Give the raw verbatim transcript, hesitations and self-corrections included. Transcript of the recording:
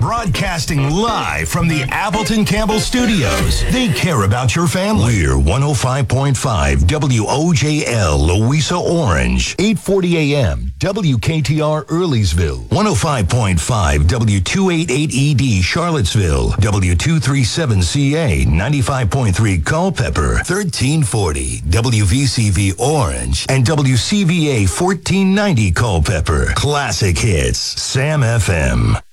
Broadcasting live from the Appleton Campbell Studios. They care about your family. We're one oh five point five W O J L, Louisa Orange. eight forty a.m. W K T R Earleysville. one oh five point five W two eighty-eight E D Charlottesville. W two thirty-seven C A. ninety-five point three Culpeper. thirteen forty W V C V Orange. And W C V A fourteen ninety Culpeper. Classic hits. Sam F M.